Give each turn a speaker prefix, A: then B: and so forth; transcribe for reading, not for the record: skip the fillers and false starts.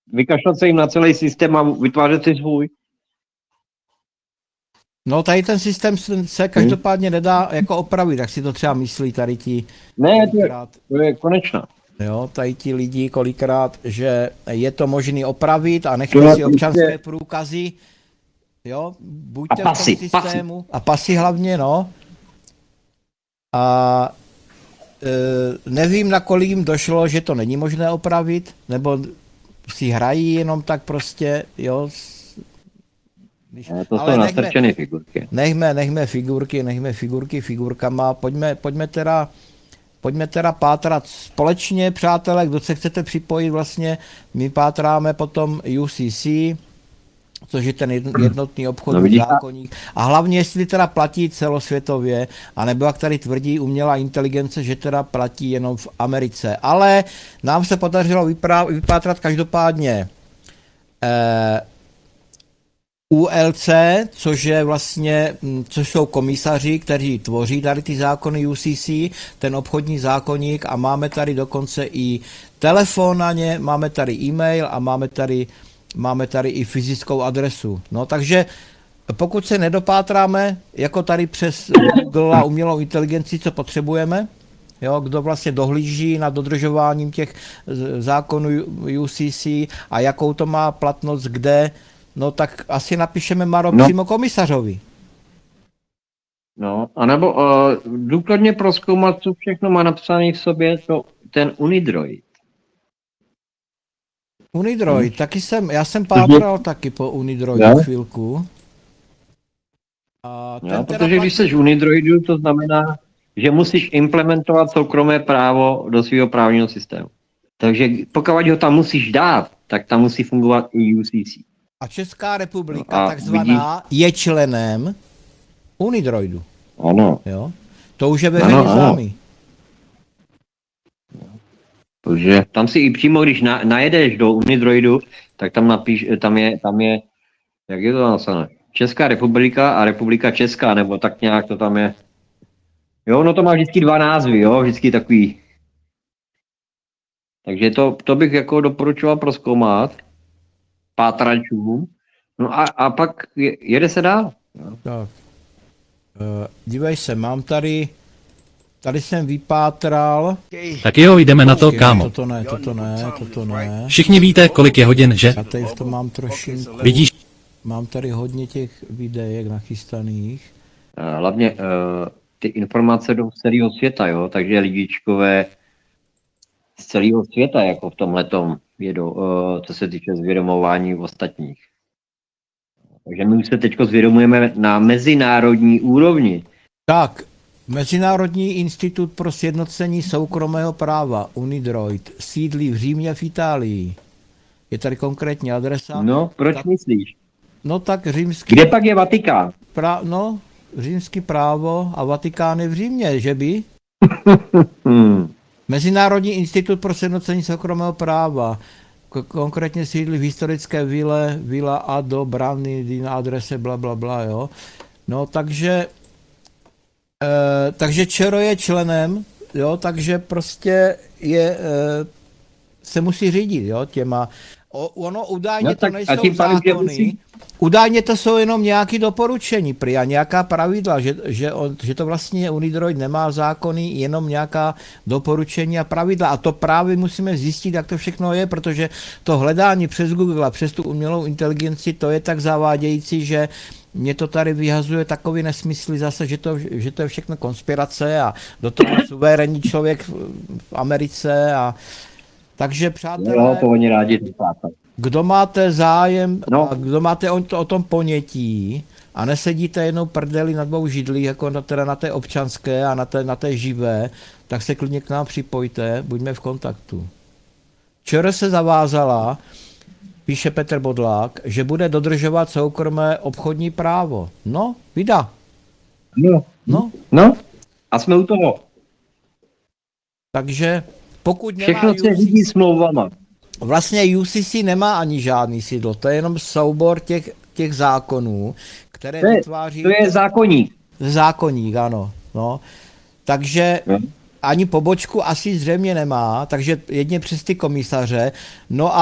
A: vykašlat se jim na celý systém a vytvářet si svůj.
B: No tady ten systém se každopádně nedá jako opravit, tak si to třeba myslí tady ti.
A: Ne, to je konečná.
B: Jo, tady ti lidi kolikrát, že je to možné opravit a nechte si občanské průkazy. Jo, buďte v tom systému. A pasy hlavně, no. A nevím, na kolik jim došlo, že to není možné opravit, nebo si hrají jenom tak prostě, jo.
A: To jsou nastrčené figurky.
B: Nechme figurky figurkama. Pojďme teda pátrat společně, přátelé, kdo se chcete připojit vlastně. My pátráme potom UCC, což je ten jednotný obchodní zákoník. A hlavně, jestli teda platí celosvětově, anebo jak tady tvrdí umělá inteligence, že teda platí jenom v Americe. Ale nám se podařilo vypátrat každopádně ULC, což jsou komisaři, kteří tvoří tady ty zákony UCC, ten obchodní zákoník, a máme tady dokonce i telefon na ně, máme tady e-mail a máme tady i fyzickou adresu. No takže pokud se nedopátráme, jako tady přes Google a umělou inteligenci, co potřebujeme, jo, kdo vlastně dohlíží na dodržováním těch zákonů UCC a jakou to má platnost kde, no tak asi napíšeme přímo komisařovi.
A: No, anebo důkladně prozkoumat, co všechno má napsané v sobě ten Unidroid.
B: Unidroid, já jsem pátral taky po Unidroidu chvilku.
A: Protože když jsi Unidroidu, to znamená, že musíš implementovat soukromé právo do svého právního systému. Takže pokud ho tam musíš dát, tak tam musí fungovat i UCC.
B: A Česká republika, takzvaná, je členem Unidroidu.
A: Ano.
B: Jo? To už je veřejně známý.
A: Takže tam si i přímo, když najedeš do Unidroidu, tak tam tam je, jak je to napsané? Česká republika a Republika Česká, nebo tak nějak to tam je. Jo, no to má vždycky dva názvy, jo, vždycky takový. Takže to bych jako doporučoval prozkoumat pátračům. No a pak jede se dál.
B: Tak. Dívej se, mám tady jsem vypátral.
C: Tak jo, jdeme na to, kámo.
B: Toto ne.
C: Všichni víte, kolik je hodin, že?
B: Já tady v tom mám trošinku.
C: Vidíš?
B: Mám tady hodně těch videek nachystaných.
A: Hlavně ty informace jdou z celého světa, jo, takže lidičkové z celého světa, jako v tomhletom jedou, co se týče zvědomování ostatních. Takže my už se teď zvědomujeme na mezinárodní úrovni.
B: Tak, Mezinárodní institut pro sjednocení soukromého práva, Unidroid, sídlí v Římě v Itálii. Je tady konkrétní adresa.
A: No, proč myslíš?
B: No tak římský...
A: Kde pak je Vatikán?
B: Římský právo a Vatikán je v Římě, že by? Mezinárodní institut pro sjednocení soukromého práva. Konkrétně sídlí v historické Villa Ado Brany na adrese blablabla, jo. No takže ČR je členem, jo, takže prostě se musí řídit, jo, těma. Ono údajně to nejsou zákony, údajně to jsou jenom nějaké doporučení prý a nějaká pravidla, že to vlastně Unidroid nemá zákony, jenom nějaká doporučení a pravidla. A to právě musíme zjistit, jak to všechno je, protože to hledání přes Google a přes tu umělou inteligenci, to je tak zavádějící, že mě to tady vyhazuje takový nesmysly zase, že to je všechno konspirace a do toho suverénní člověk v Americe a takže přátelé,
A: jo, to oni rádi
B: kdo máte zájem a kdo máte o tom ponětí a nesedíte jednou prdeli na dvou židlích, jako na té občanské a na té živé, tak se klidně k nám připojte, buďme v kontaktu. ČR se zavázala, píše Petr Bodlák, že bude dodržovat soukromé obchodní právo. No, vydá.
A: No, a jsme u toho.
B: Takže pokud nemá
A: všechno se řídí smlouvama.
B: Vlastně UCC nemá ani žádný sídlo, to je jenom soubor těch zákonů, které vytváří...
A: To je zákoník.
B: Zákoník, ano. No. Takže ani pobočku asi zřejmě nemá, takže jedně přes ty komisaře. No a